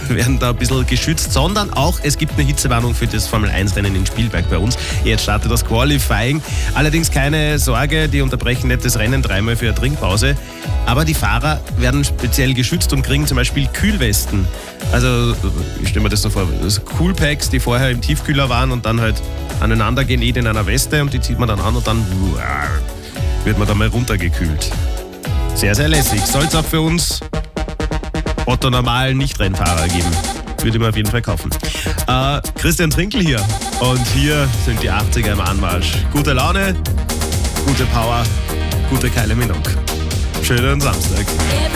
werden da ein bisschen geschützt, sondern auch es gibt eine Hitzewarnung für das Formel-1-Rennen in Spielberg bei uns. Jetzt startet das Qualifying. Allerdings keine Sorge, die unterbrechen nicht das Rennen dreimal für eine Trinkpause. Aber die Fahrer werden speziell geschützt und kriegen zum Beispiel Kühlwesten. Also ich stelle mir das so vor, das Coolpacks, die vorher im Tiefkühler waren und dann halt aneinander genäht in einer Weste und die zieht man dann an und dann wird man da mal runtergekühlt. Sehr, sehr lässig. Soll es auch für uns Otto normalen Nicht-Rennfahrer geben. Würde ich mir auf jeden Fall kaufen. Christian Trinkl hier. Und hier sind die 80er im Anmarsch. Gute Laune, gute Power, gute Kylie Minogue. Schönen Samstag.